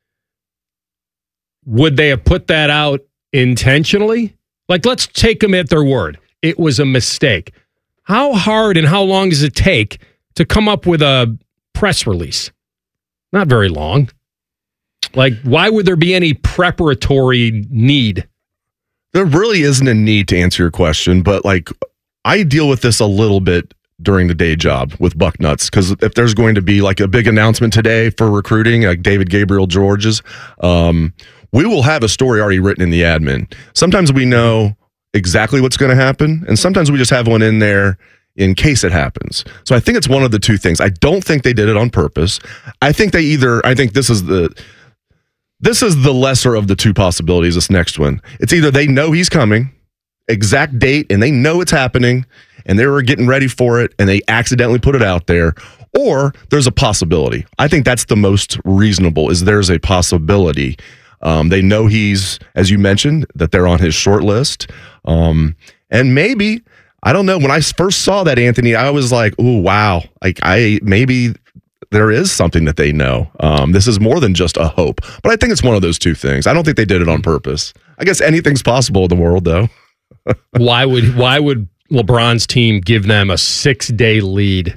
would they have put that out intentionally? Like, let's take them at their word. It was a mistake. How hard and how long does it take to come up with a press release? Not very long. Like, why would there be any preparatory need? There really isn't a need to answer your question, but like, I deal with this a little bit during the day job with Bucknuts, because if there's going to be like a big announcement today for recruiting, like David Gabriel George's, we will have a story already written in the admin. Sometimes we know exactly what's going to happen, and sometimes we just have one in there in case it happens. So I think it's one of the two things. I don't think they did it on purpose. I think this is the lesser of the two possibilities, this next one. It's either they know he's coming, exact date, and they know it's happening, and they were getting ready for it, and they accidentally put it out there, or there's a possibility. I think that's the most reasonable, is there's a possibility. They know he's, as you mentioned, that they're on his short list. And maybe, I don't know, when I first saw that, Anthony, I was like, oh, wow. Like, maybe there is something that they know. This is more than just a hope. But I think it's one of those two things. I don't think they did it on purpose. I guess anything's possible in the world, though. Why would LeBron's team give them a 6-day lead?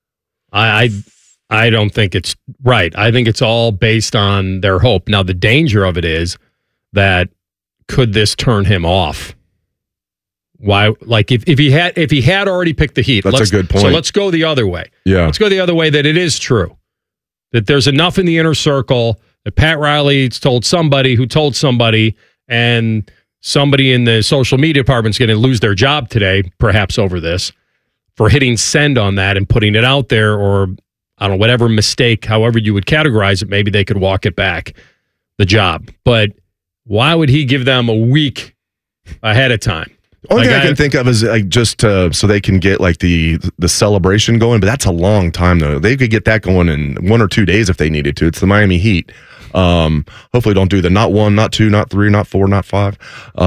I don't think it's right. I think it's all based on their hope. Now, the danger of it is that could this turn him off? Why? Like if he had already picked the Heat. That's a good point. So let's go the other way. Yeah. Let's go the other way, that it is true. That there's enough in the inner circle that Pat Riley told somebody who told somebody, and somebody in the social media department is going to lose their job today, perhaps over this, for hitting send on that and putting it out there, or I don't know, whatever mistake, however you would categorize it, maybe they could walk it back, the job. But why would he give them a week ahead of time? Only thing I can think of is like just so they can get like the celebration going, but that's a long time though. They could get that going in 1 or 2 days if they needed to. It's the Miami Heat. Hopefully don't do the not 1, not 2, not 3, not 4, not 5.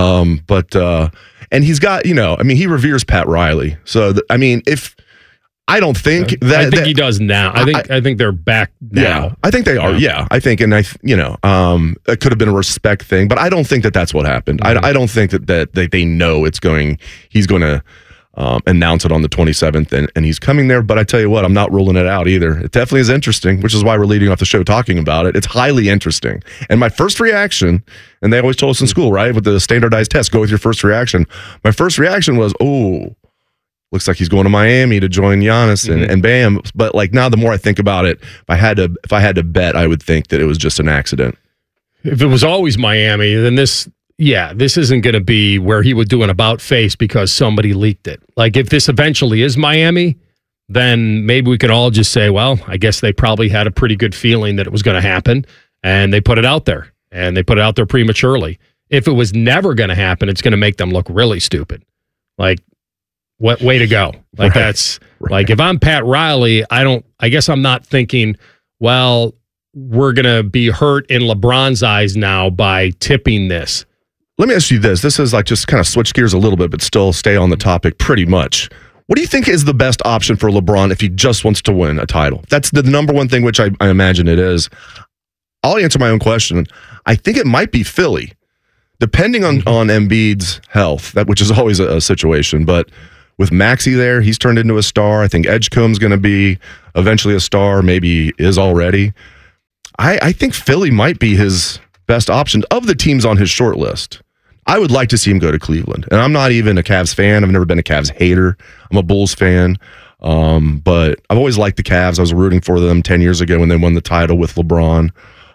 And he's got, he reveres Pat Riley. So, I don't think that. I think he does now. I think they're back now. Yeah, I think they are. Yeah, I think, and it could have been a respect thing, but I don't think that that's what happened. Mm-hmm. I don't think that they know he's going to announce it on the 27th, and he's coming there. But I tell you what, I'm not ruling it out either. It definitely is interesting, which is why we're leading off the show talking about it. It's highly interesting. And my first reaction, and they always told us in school, right, with the standardized test, go with your first reaction. My first reaction was, looks like he's going to Miami to join Giannis and Bam. But like now, the more I think about it, if I had to bet, I would think that it was just an accident. If it was always Miami, then this yeah, this isn't going to be where he would do an about face because somebody leaked it. Like, if this eventually is Miami, then maybe we could all just say, well, I guess they probably had a pretty good feeling that it was going to happen, and they put it out there, and they put it out there prematurely. If it was never going to happen, it's going to make them look really stupid. Like, what way to go? Like, that's like, if I'm Pat Riley, I guess I'm not thinking, well, we're going to be hurt in LeBron's eyes now by tipping this. Let me ask you this. This is like just kind of switch gears a little bit, but still stay on the topic pretty much. What do you think is the best option for LeBron if he just wants to win a title? That's the number one thing, which I imagine it is. I'll answer my own question. I think it might be Philly, depending on Embiid's health, which is always a situation. But with Maxey there, he's turned into a star. I think Edgecombe's going to be eventually a star, maybe is already. I think Philly might be his best option of the teams on his short list. I would like to see him go to Cleveland. And I'm not even a Cavs fan. I've never been a Cavs hater. I'm a Bulls fan. But I've always liked the Cavs. I was rooting for them 10 years ago when they won the title with LeBron.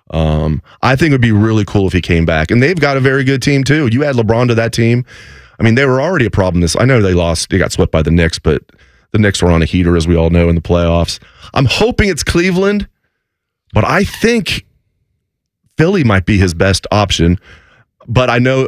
I think it would be really cool if he came back. And they've got a very good team, too. You add LeBron to that team. I mean, they were already a problem. I know they got swept by the Knicks, but the Knicks were on a heater, as we all know, in the playoffs. I'm hoping it's Cleveland, but I think Philly might be his best option. But I know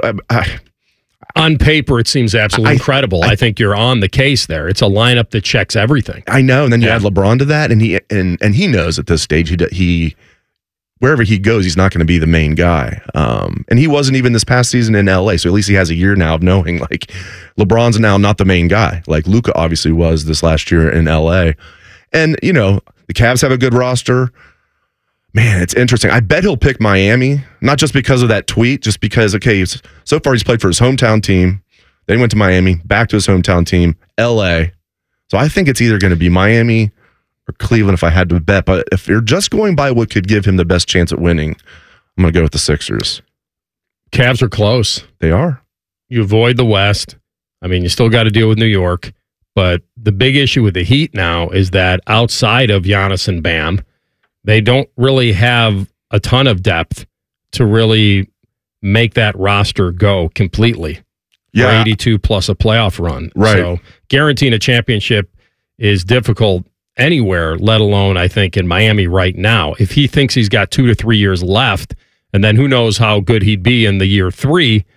on paper it seems absolutely incredible. I think you're on the case there. It's a lineup that checks everything. I know, and then you add LeBron to that, and he knows at this stage he wherever he goes, he's not going to be the main guy. And he wasn't even this past season in LA, so at least he has a year now of knowing like LeBron's now not the main guy. Like Luka obviously was this last year in LA. And you know, the Cavs have a good roster. Man, it's interesting. I bet he'll pick Miami, not just because of that tweet, just because, okay, so far he's played for his hometown team. Then he went to Miami, back to his hometown team, LA. So I think it's either going to be Miami or Cleveland if I had to bet. But if you're just going by what could give him the best chance at winning, I'm going to go with the Sixers. Cavs are close. They are. You avoid the West. I mean, you still got to deal with New York. But the big issue with the Heat now is that outside of Giannis and Bam, they don't really have a ton of depth to really make that roster go completely. Yeah. 82 plus a playoff run. Right. So guaranteeing a championship is difficult anywhere, let alone, I think, in Miami right now. If he thinks he's got 2 to 3 years left, and then who knows how good he'd be in the year 3,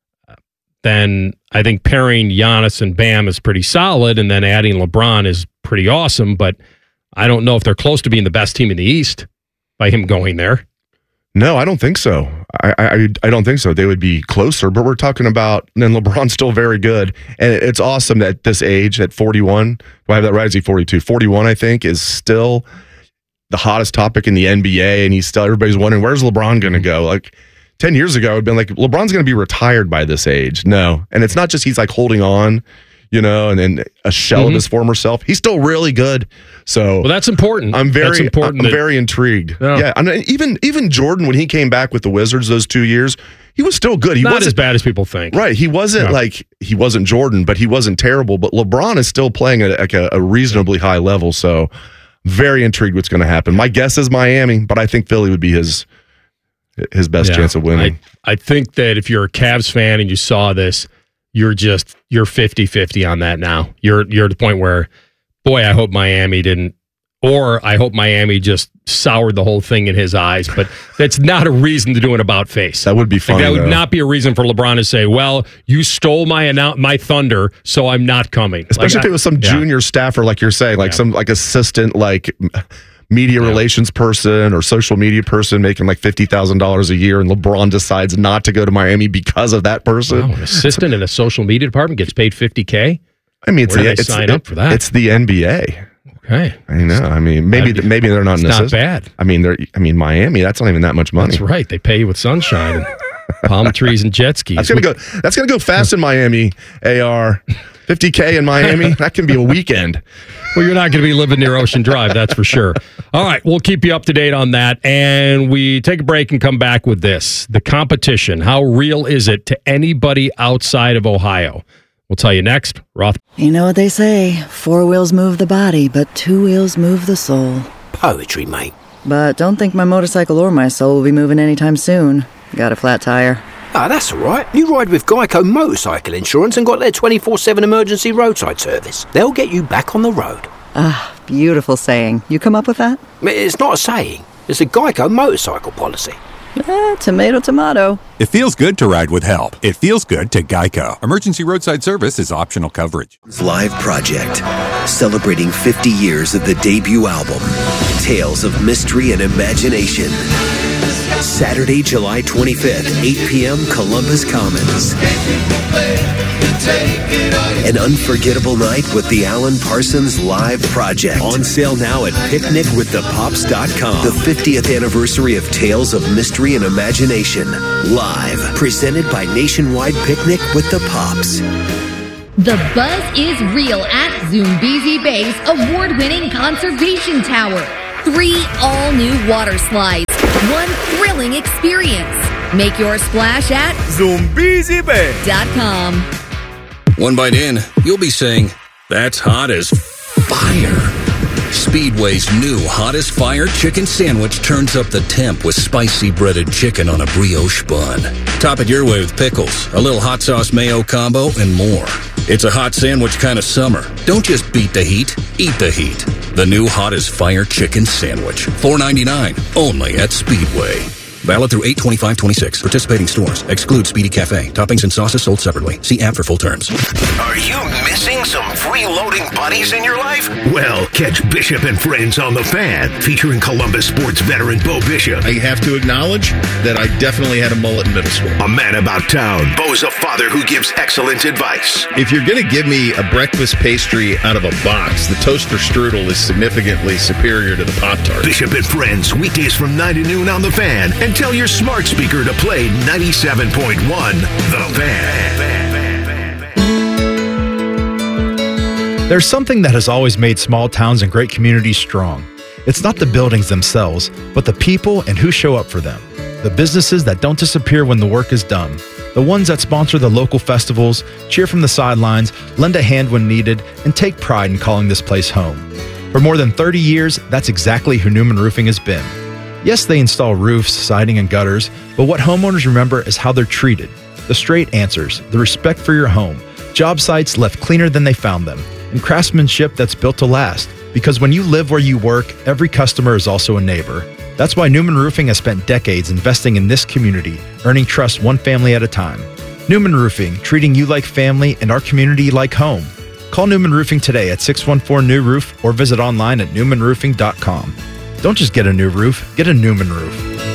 then I think pairing Giannis and Bam is pretty solid, and then adding LeBron is pretty awesome, but I don't know if they're close to being the best team in the East by him going there. No, I don't think so. I don't think so. They would be closer, but we're talking about, and then LeBron's still very good. And it's awesome that at this age, at 41, do I have that right? Is he 42? 41, I think, is still the hottest topic in the NBA. And everybody's wondering, where's LeBron going to go? Like 10 years ago, it would have been like, LeBron's going to be retired by this age. No. And it's not just he's like holding on, you know, and then a shell of his former self. He's still really good. So that's important. I'm very very intrigued. Yeah. And even Jordan, when he came back with the Wizards those 2 years, he was still good. He wasn't as bad as people think. Right. He wasn't he wasn't Jordan, but he wasn't terrible. But LeBron is still playing at a reasonably high level. So very intrigued what's going to happen. My guess is Miami, but I think Philly would be his best chance of winning. I think that if you're a Cavs fan and you saw this, you're 50-50 on that now. You're at the point where, boy, I hope Miami didn't, or I hope Miami just soured the whole thing in his eyes. But that's not a reason to do an about face. That would be funny. That would not be a reason for LeBron to say, well, you stole my thunder, so I'm not coming. Especially if it was some junior staffer, like you're saying, like some assistant, like media relations person or social media person making like $50,000 a year, and LeBron decides not to go to Miami because of that person. Wow, an assistant in a social media department gets paid $50K. I mean, sign up for that. It's the NBA. Okay, I know. I mean, maybe they're not. Not bad. I mean, Miami. That's not even that much money. That's right. They pay you with sunshine, and palm trees, and jet skis. That's gonna go fast in Miami. AR, $50K in Miami. That can be a weekend. Well, you're not going to be living near Ocean Drive, that's for sure. All right, we'll keep you up to date on that. And we take a break and come back with this. The competition, how real is it to anybody outside of Ohio? We'll tell you next. Roth. You know what they say, 4 wheels move the body, but 2 wheels move the soul. Poetry, mate. But don't think my motorcycle or my soul will be moving anytime soon. Got a flat tire. Ah, that's all right. You ride with Geico Motorcycle Insurance and got their 24/7 emergency roadside service. They'll get you back on the road. Ah, beautiful saying. You come up with that? It's not a saying. It's a Geico motorcycle policy. Tomato, tomato. It feels good to ride with help. It feels good to Geico. Emergency roadside service is optional coverage. Live Project, celebrating 50 years of the debut album, Tales of Mystery and Imagination. Saturday, July 25th, 8 p.m., Columbus Commons. An unforgettable night with the Alan Parsons Live Project. On sale now at picnicwiththepops.com. The 50th anniversary of Tales of Mystery and Imagination. Live. Presented by Nationwide Picnic with the Pops. The buzz is real at Zoombezi Bay's award-winning conservation tower. 3 all-new water slides. 1 thrilling experience. Make your splash at ZoombeziBay.com. One bite in, you'll be saying, that's hot as fire. Speedway's new Hot as Fire chicken sandwich turns up the temp with spicy breaded chicken on a brioche bun. Top it your way with pickles, a little hot sauce mayo combo, and more. It's a hot sandwich kind of summer. Don't just beat the heat, eat the heat. The new Hot as Fire chicken sandwich. $4.99, only at Speedway. Valid through 8/25/26. Participating stores. Exclude Speedy Cafe. Toppings and sauces sold separately. See app for full terms. Are you missing some freeloading buddies in your life? Well, catch Bishop and Friends on The Fan, featuring Columbus sports veteran Bo Bishop. I have to acknowledge that I definitely had a mullet in middle school. A man about town. Bo's a father who gives excellent advice. If you're going to give me a breakfast pastry out of a box, the toaster strudel is significantly superior to the Pop-Tart. Bishop and Friends, weekdays from 9 to noon on The Fan. And tell your smart speaker to play 97.1 The Fan. There's something that has always made small towns and great communities strong. It's not the buildings themselves, but the people and who show up for them. The businesses that don't disappear when the work is done. The ones that sponsor the local festivals, cheer from the sidelines, lend a hand when needed, and take pride in calling this place home. For more than 30 years, that's exactly who Newman Roofing has been. Yes, they install roofs, siding, and gutters, but what homeowners remember is how they're treated. The straight answers, the respect for your home, job sites left cleaner than they found them, and craftsmanship that's built to last. Because when you live where you work, every customer is also a neighbor. That's why Newman Roofing has spent decades investing in this community, earning trust one family at a time. Newman Roofing, treating you like family and our community like home. Call Newman Roofing today at 614-NEW-ROOF or visit online at newmanroofing.com. Don't just get a new roof, get a Newman roof.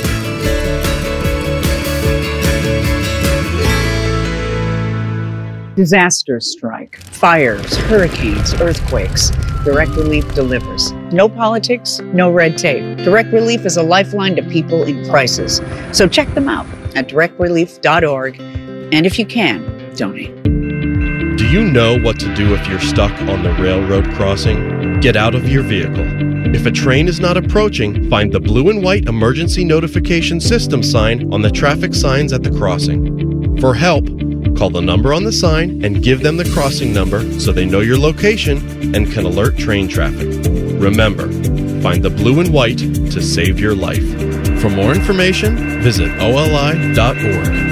Disasters strike, fires, hurricanes, earthquakes. Direct Relief delivers. No politics, no red tape. Direct Relief is a lifeline to people in crisis. So check them out at directrelief.org. And if you can, donate. Do you know what to do if you're stuck on the railroad crossing? Get out of your vehicle. If a train is not approaching, find the blue and white emergency notification system sign on the traffic signs at the crossing. For help, call the number on the sign and give them the crossing number so they know your location and can alert train traffic. Remember, find the blue and white to save your life. For more information, visit oli.org.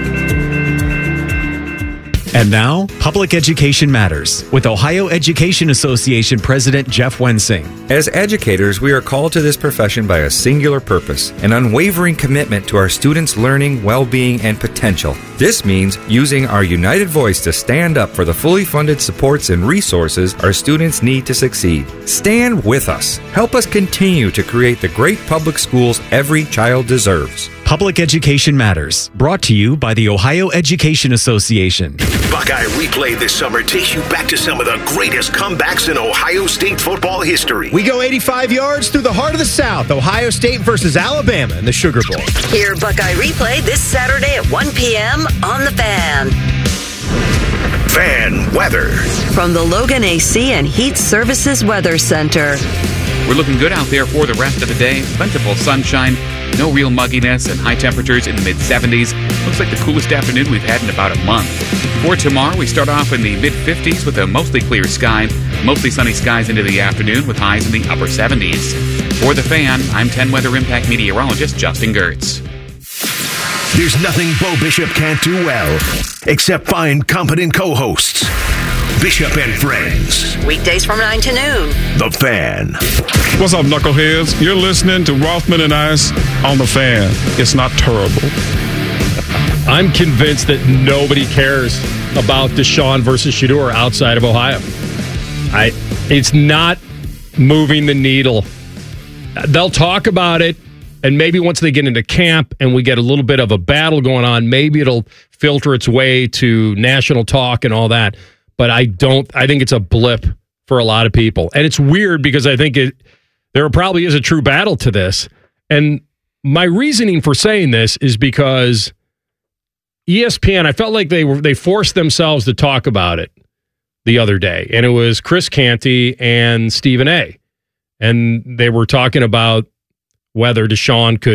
And now, Public Education Matters with Ohio Education Association President Jeff Wensing. As educators, we are called to this profession by a singular purpose, an unwavering commitment to our students' learning, well-being, and potential. This means using our united voice to stand up for the fully funded supports and resources our students need to succeed. Stand with us. Help us continue to create the great public schools every child deserves. Public Education Matters, brought to you by the Ohio Education Association. Buckeye Replay this summer takes you back to some of the greatest comebacks in Ohio State football history. We go 85 yards through the heart of the South. Ohio State versus Alabama in the Sugar Bowl. Hear Buckeye Replay this Saturday at 1 p.m. on The Fan. Fan weather. From the Logan AC and Heat Services Weather Center. We're looking good out there for the rest of the day. Plentiful sunshine, no real mugginess, and high temperatures in the mid-70s. Looks like the coolest afternoon we've had in about a month. For tomorrow, we start off in the mid-50s with a mostly clear sky, mostly sunny skies into the afternoon with highs in the upper 70s. For The Fan, I'm 10 Weather Impact meteorologist Justin Gertz. There's nothing Bo Bishop can't do well, except find competent co-hosts. Bishop and Friends. Weekdays from 9 to noon. The Fan. What's up, knuckleheads? You're listening to Rothman and Ice on The Fan. It's not terrible. I'm convinced that nobody cares about Deshaun versus Shedeur outside of Ohio. It's not moving the needle. They'll talk about it, and maybe once they get into camp and we get a little bit of a battle going on, maybe it'll filter its way to national talk and all that. But I think it's a blip for a lot of people. And it's weird because I think there probably is a true battle to this. And my reasoning for saying this is because ESPN, I felt like they forced themselves to talk about it the other day. And it was Chris Canty and Stephen A. And they were talking about whether Deshaun could